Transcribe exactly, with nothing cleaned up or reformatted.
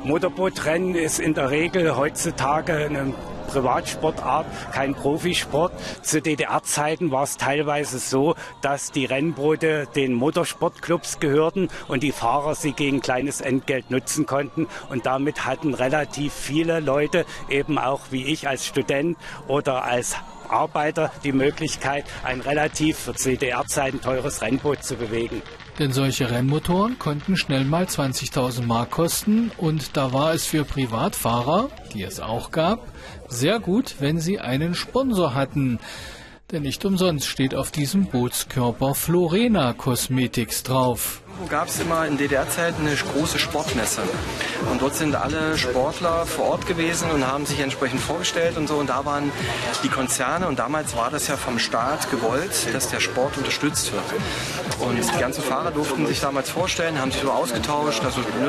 Motorbootrennen ist in der Regel heutzutage eine Privatsportart, kein Profisport. Zu D D R-Zeiten war es teilweise so, dass die Rennboote den Motorsportclubs gehörten und die Fahrer sie gegen kleines Entgelt nutzen konnten. Und damit hatten relativ viele Leute, eben auch wie ich als Student oder als Arbeiter, die Möglichkeit, ein relativ für C D R-Zeiten teures Rennboot zu bewegen. Denn solche Rennmotoren konnten schnell mal zwanzigtausend Mark kosten und da war es für Privatfahrer, die es auch gab, sehr gut, wenn sie einen Sponsor hatten. Denn nicht umsonst steht auf diesem Bootskörper Florena Cosmetics drauf. Gab es immer in D D R-Zeiten eine große Sportmesse und dort sind alle Sportler vor Ort gewesen und haben sich entsprechend vorgestellt und so und da waren die Konzerne und damals war das ja vom Staat gewollt, dass der Sport unterstützt wird und die ganzen Fahrer durften sich damals vorstellen, haben sich so ausgetauscht, also